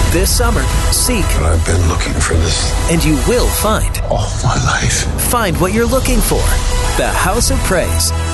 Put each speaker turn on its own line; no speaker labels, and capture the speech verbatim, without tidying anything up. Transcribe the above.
This summer, seek.
But I've been looking for this.
And you will find.
All my life.
Find what you're looking for. The House of Praise.